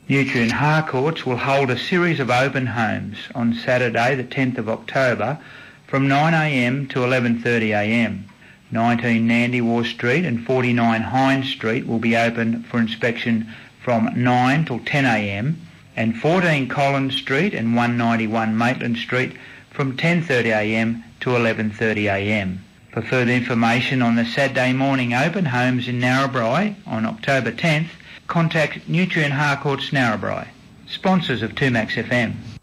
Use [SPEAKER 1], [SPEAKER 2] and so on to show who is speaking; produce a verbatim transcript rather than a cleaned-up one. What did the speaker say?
[SPEAKER 1] Nutrien Harcourts will hold a series of open homes on Saturday the tenth of October from nine a m to eleven thirty a m. nineteen Nandywar Street and forty-nine Hines Street will be open for inspection from nine till ten a m and fourteen Collins Street and one ninety-one Maitland Street from ten thirty a m to eleven thirty a m. For further information on the Saturday morning open homes in Narrabri on October tenth, contact Nutrien Harcourts Narrabri, sponsors of two Max F M.